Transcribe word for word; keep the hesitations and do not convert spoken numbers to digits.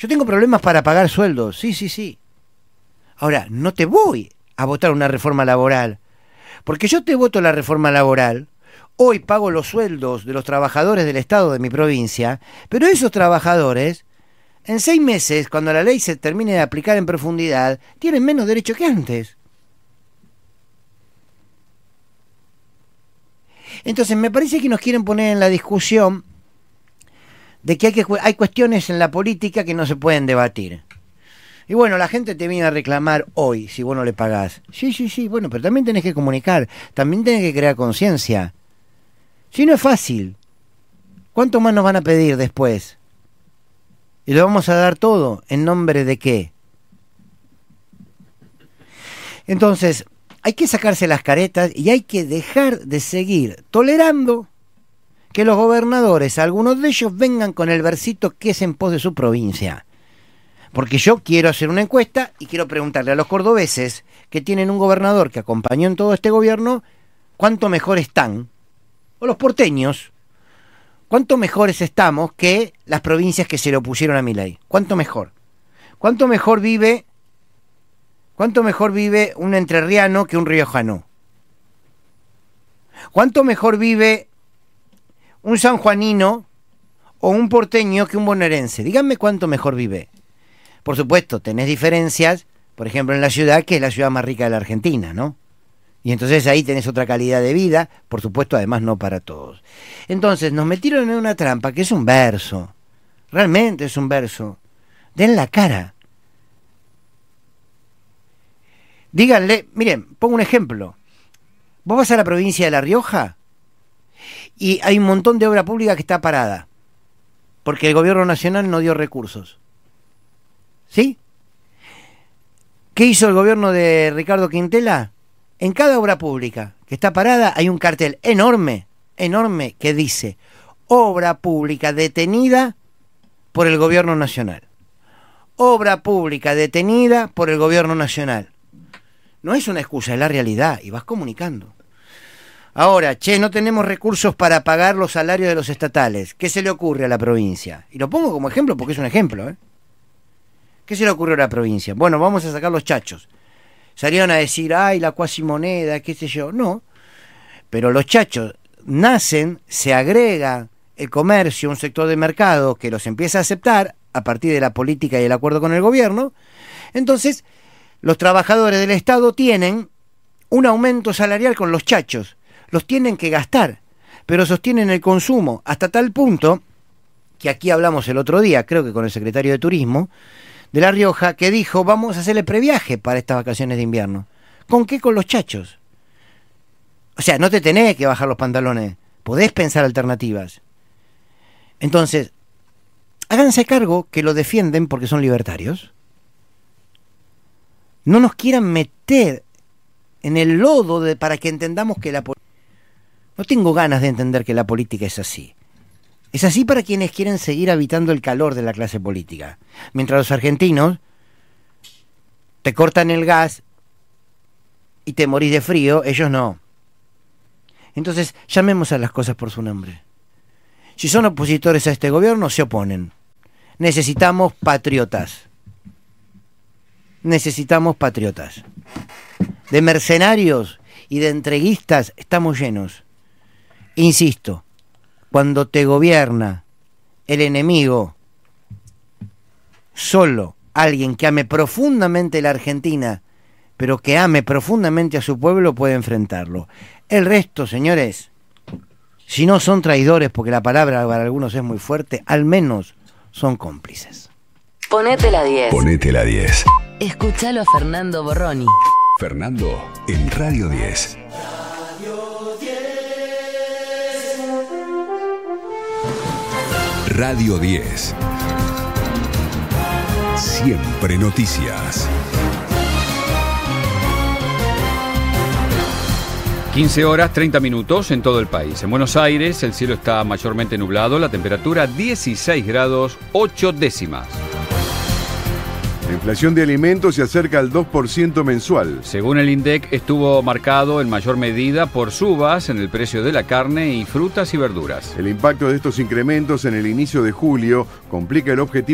Yo tengo problemas para pagar sueldos, sí, sí, sí. Ahora, no te voy a votar una reforma laboral, porque yo te voto la reforma laboral, hoy pago los sueldos de los trabajadores del Estado de mi provincia, pero esos trabajadores, en seis meses, cuando la ley se termine de aplicar en profundidad, tienen menos derecho que antes. Entonces, me parece que nos quieren poner en la discusión de que hay, que hay cuestiones en la política que no se pueden debatir. Y bueno, la gente te viene a reclamar hoy si vos no le pagás. Sí, sí, sí, bueno, pero también tenés que comunicar, también tenés que crear conciencia. Si no es fácil, ¿cuánto más nos van a pedir después? Y le vamos a dar todo, ¿en nombre de qué? Entonces, hay que sacarse las caretas y hay que dejar de seguir tolerando que los gobernadores, algunos de ellos, vengan con el versito que es en pos de su provincia. Porque yo quiero hacer una encuesta y quiero preguntarle a los cordobeses que tienen un gobernador que acompañó en todo este gobierno, ¿cuánto mejor están? O los porteños, ¿cuánto mejores estamos que las provincias que se le opusieron a Milei? ¿Cuánto mejor? ¿Cuánto mejor vive, cuánto mejor vive un entrerriano que un riojano? ¿Cuánto mejor vive un sanjuanino o un porteño que un bonaerense? Díganme cuánto mejor vive. Por supuesto, tenés diferencias, por ejemplo, en la ciudad, que es la ciudad más rica de la Argentina, ¿no? Y entonces ahí tenés otra calidad de vida, por supuesto, además no para todos. Entonces, nos metieron en una trampa que es un verso. Realmente es un verso. Den la cara. Díganle, miren, pongo un ejemplo. Vos vas a la provincia de La Rioja y hay un montón de obra pública que está parada porque el gobierno nacional no dio recursos. ¿Sí? ¿Qué hizo el gobierno de Ricardo Quintela? En cada obra pública que está parada hay un cartel enorme, enorme, que dice obra pública detenida por el gobierno nacional. Obra pública detenida por el gobierno nacional. No es una excusa, es la realidad, y vas comunicando. Ahora, che, no tenemos recursos para pagar los salarios de los estatales. ¿Qué se le ocurre a la provincia? Y lo pongo como ejemplo porque es un ejemplo, ¿eh? ¿Qué se le ocurrió a la provincia? Bueno, vamos a sacar los chachos. Salieron a decir, ay, la cuasimoneda, qué sé yo. No, pero los chachos nacen, se agrega el comercio, un sector de mercado que los empieza a aceptar a partir de la política y el acuerdo con el gobierno. Entonces, los trabajadores del Estado tienen un aumento salarial con los chachos. Los tienen que gastar, pero sostienen el consumo hasta tal punto que aquí hablamos el otro día, creo que con el secretario de Turismo de La Rioja, que dijo, vamos a hacerle previaje para estas vacaciones de invierno. ¿Con qué? Con los chachos. O sea, no te tenés que bajar los pantalones, podés pensar alternativas. Entonces, háganse cargo que lo defienden porque son libertarios. No nos quieran meter en el lodo de, para que entendamos que la política... No tengo ganas de entender que la política es así. Es así para quienes quieren seguir habitando el calor de la clase política. Mientras los argentinos te cortan el gas y te morís de frío, ellos no. Entonces, llamemos a las cosas por su nombre. Si son opositores a este gobierno, se oponen. Necesitamos patriotas. Necesitamos patriotas. De mercenarios y de entreguistas estamos llenos. Insisto, cuando te gobierna el enemigo, solo alguien que ame profundamente la Argentina, pero que ame profundamente a su pueblo, puede enfrentarlo. El resto, señores, si no son traidores, porque la palabra para algunos es muy fuerte, al menos son cómplices. Ponete la diez. Ponete la diez. Escuchalo a Fernando Borroni. Fernando en Radio diez. Radio diez. Siempre noticias. quince horas, treinta minutos en todo el país. En Buenos Aires el cielo está mayormente nublado, la temperatura dieciséis grados, ocho décimas. La inflación de alimentos se acerca al dos por ciento mensual. Según el INDEC, estuvo marcado en mayor medida por subas en el precio de la carne y frutas y verduras. El impacto de estos incrementos en el inicio de julio complica el objetivo